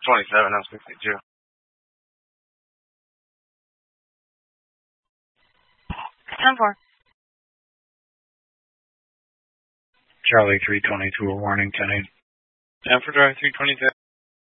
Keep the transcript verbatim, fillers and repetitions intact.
twenty-seven, I'm sixty-two. ten four. Charlie three twenty-two, a warning, ten eight. ten for drive three twenty-two.